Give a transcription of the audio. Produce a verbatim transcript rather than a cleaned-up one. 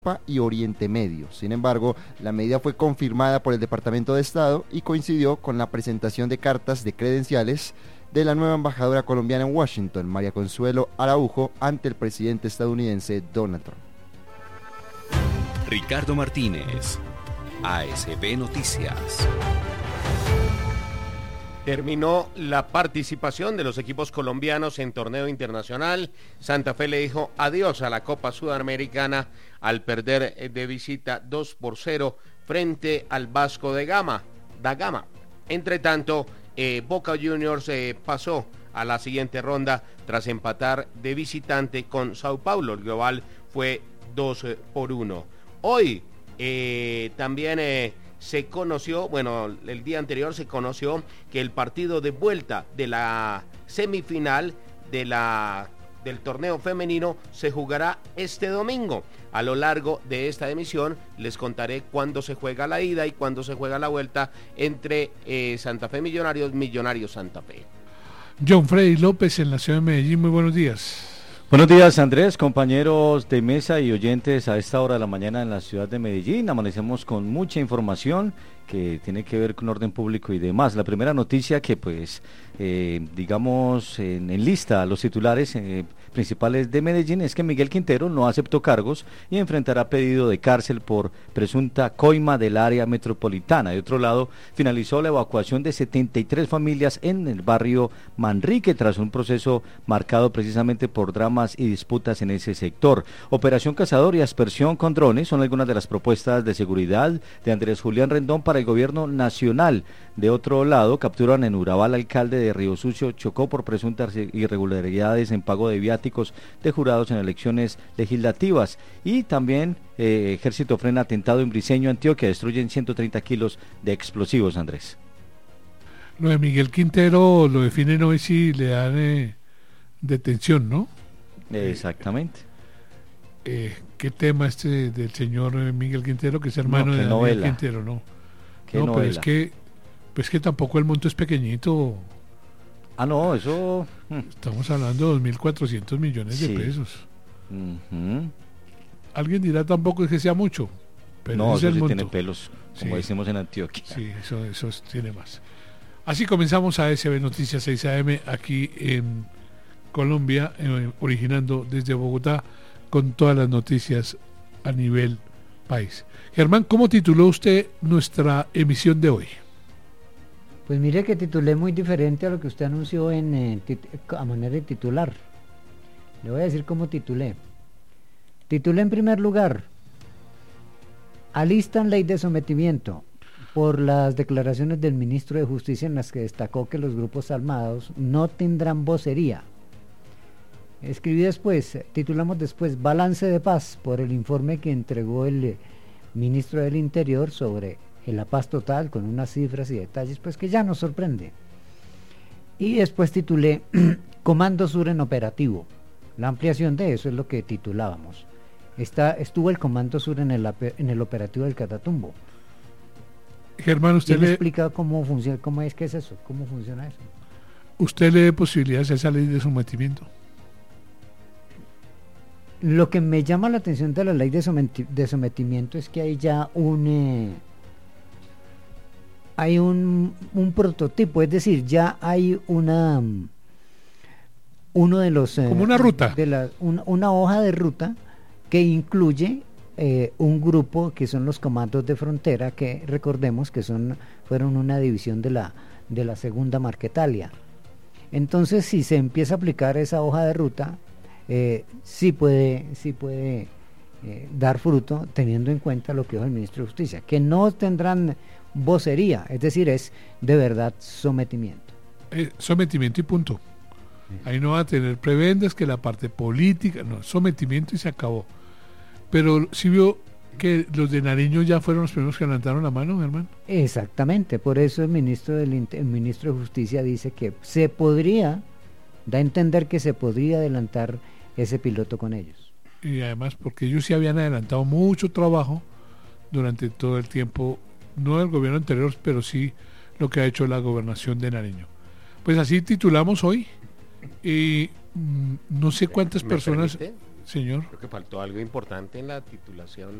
y Oriente Medio. Sin embargo, la medida fue confirmada por el Departamento de Estado y coincidió con la presentación de cartas de credenciales de la nueva embajadora colombiana en Washington, María Consuelo Araujo, ante el presidente estadounidense Donald Trump. Ricardo Martínez, A S B Noticias. Terminó la participación de los equipos colombianos en torneo internacional. Santa Fe le dijo adiós a la Copa Sudamericana al perder de visita dos por cero frente al Vasco de Gama, da Gama. Entre tanto, eh, Boca Juniors eh, pasó a la siguiente ronda tras empatar de visitante con Sao Paulo. El global fue dos por uno. Hoy eh, también... Eh, se conoció, bueno, el día anterior se conoció que el partido de vuelta de la semifinal de la, del torneo femenino se jugará este domingo. A lo largo de esta emisión les contaré cuándo se juega la ida y cuándo se juega la vuelta entre eh, Santa Fe Millonarios, Millonarios Santa Fe. John Freddy López en la ciudad de Medellín, muy buenos días. Buenos días, Andrés, compañeros de mesa y oyentes a esta hora de la mañana en la ciudad de Medellín. Amanecemos con mucha información que tiene que ver con orden público y demás. La primera noticia que pues, eh, digamos, en, en lista los titulares eh, principales de Medellín es que Miguel Quintero no aceptó cargos y enfrentará pedido de cárcel por presunta coima del área metropolitana. De otro lado, finalizó la evacuación de setenta y tres familias en el barrio Manrique tras un proceso marcado precisamente por dramas y disputas en ese sector. Operación Cazador y aspersión con drones son algunas de las propuestas de seguridad de Andrés Julián Rendón para el gobierno nacional. De otro lado, capturan en Urabá al alcalde de Río Sucio, Chocó, por presuntas irregularidades en pago de viáticos de jurados en elecciones legislativas. Y también eh, Ejército frena atentado en Briceño, Antioquia, destruyen ciento treinta kilos de explosivos, Andrés. Lo de Miguel Quintero lo definen hoy si le dan eh, detención, ¿no? Exactamente. Eh, ¿Qué tema este del señor Miguel Quintero, que es hermano no, de Miguel novela. Quintero, no? ¿Qué no, novela? pero es que, pues que tampoco el monto es pequeñito. Ah, no, eso... Estamos hablando de dos mil cuatrocientos millones sí. de pesos. Uh-huh. Alguien dirá tampoco es que sea mucho, pero no, es el sí monto. Tiene pelos, como sí. decimos en Antioquia. Sí, eso, eso tiene más. Así comenzamos a A S B Noticias seis A M aquí en Colombia, eh, originando desde Bogotá con todas las noticias a nivel país. Germán, ¿cómo tituló usted nuestra emisión de hoy? Pues mire que titulé muy diferente a lo que usted anunció en, eh, tit- a manera de titular. Le voy a decir cómo titulé. Titulé en primer lugar: alistan ley de sometimiento, por las declaraciones del ministro de Justicia en las que destacó que los grupos armados no tendrán vocería. Escribí después, titulamos después, balance de paz, por el informe que entregó el eh, ministro del Interior sobre la paz total, con unas cifras y detalles pues que ya nos sorprende. Y después titulé Comando Sur en operativo. La ampliación de eso es lo que titulábamos. Está, estuvo el Comando Sur en el, en el operativo del Catatumbo. Germán, usted le le explica cómo funciona, cómo es que es eso, cómo funciona eso. ¿Usted le da posibilidades a esa ley de sometimiento? Lo que me llama la atención de la ley de, someti- de sometimiento es que hay ya un eh, hay un, un prototipo, es decir, ya hay una uno de los eh, como una ruta de la, un, una hoja de ruta que incluye eh, un grupo que son los comandos de frontera, que recordemos que son fueron una división de la de la segunda Marquetalia. Entonces, si se empieza a aplicar esa hoja de ruta, Eh, sí puede, sí puede eh, dar fruto, teniendo en cuenta lo que dijo el ministro de Justicia, que no tendrán vocería, es decir, es de verdad sometimiento. Eh, sometimiento y punto. Sí. Ahí no va a tener prebendas, que la parte política, no, sometimiento y se acabó. Pero sí vio que los de Nariño ya fueron los primeros que levantaron la mano, hermano. Exactamente, por eso el ministro del el ministro de Justicia dice que se podría, da a entender que se podría adelantar ese piloto con ellos. Y además porque ellos sí habían adelantado mucho trabajo durante todo el tiempo, no del gobierno anterior, pero sí lo que ha hecho la gobernación de Nariño. Pues así titulamos hoy, y mmm, no sé cuántas ¿Me personas... permite? Señor. Creo que faltó algo importante en la titulación